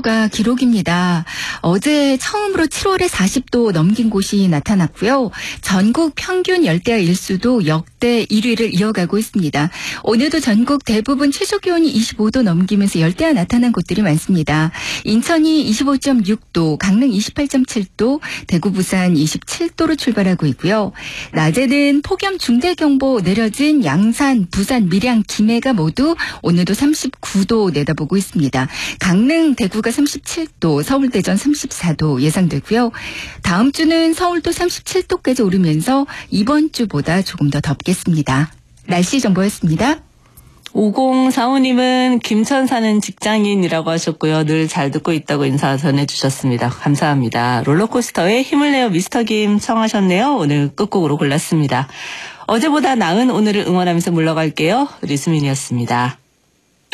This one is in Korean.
40도가 기록입니다. 어제 처음으로 7월에 40도 넘긴 곳이 나타났고요. 전국 평균 열대야 일수도 역대 1위를 이어가고 있습니다. 오늘도 전국 대부분 최저기온이 25도 넘기면서 열대야 나타난 곳들이 많습니다. 인천이 25.6도, 강릉 28.7도, 대구, 부산 27도로 출발하고 있고요. 낮에는 폭염 중대경보 내려진 양산, 부산, 밀양, 김해가 모두 오늘도 39도 내다보고 있습니다. 강릉, 대구가 37도, 서울, 대전 34도 예상되고요. 다음 주는 서울도 37도까지 오르면서 이번 주보다 조금 더 덥겠습니다. 날씨 정보였습니다. 5045님은 김천 사는 직장인이라고 하셨고요. 늘 잘 듣고 있다고 인사 전해주셨습니다. 감사합니다. 롤러코스터에 힘을 내어 미스터김 청하셨네요. 오늘 끝곡으로 골랐습니다. 어제보다 나은 오늘을 응원하면서 물러갈게요. 류수민이었습니다.